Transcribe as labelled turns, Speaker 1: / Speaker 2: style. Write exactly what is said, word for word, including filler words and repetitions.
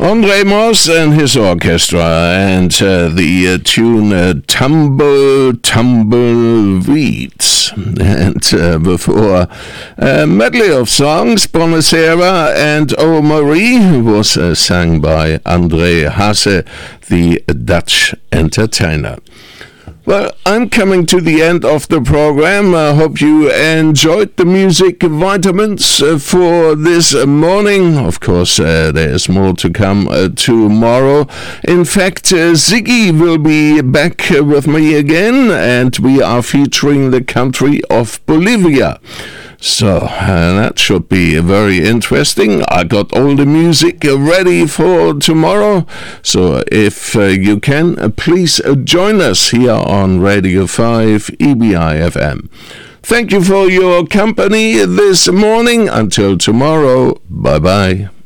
Speaker 1: Andre Moss and his orchestra, and uh, the uh, tune uh, Tumble Tumbleweeds. And uh, before a medley of songs, Buonasera and Oh Marie was uh, sung by André Hasse, the Dutch entertainer. Well, I'm coming to the end of the program. I hope you enjoyed the music vitamins uh, for this morning. Of course, uh, there's more to come uh, tomorrow. In fact, uh, Ziggy will be back uh, with me again, and we are featuring the country of Bolivia. So, uh, that should be very interesting. I got all the music ready for tomorrow. So, if uh, you can, uh, please uh, join us here on Radio five E B I F M. Thank you for your company this morning. Until tomorrow, bye-bye.